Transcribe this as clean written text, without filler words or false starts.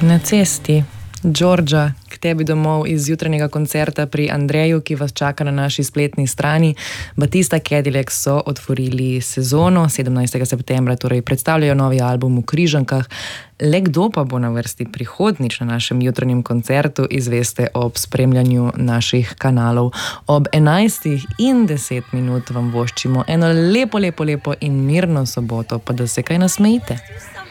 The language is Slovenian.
Na cesti, Đorđa, k tebi domov iz jutranjega koncerta pri Andreju, ki vas čaka na naši spletni strani. Batista Cadillac so otvorili sezono 17. septembra, torej predstavljajo novi album v Križankah. Le kdo pa bo na vrsti prihodnjič na našem jutranjem koncertu, izveste ob spremljanju naših kanalov. Ob 11:10 vam voščimo eno lepo in mirno soboto, pa da se kaj nasmejite.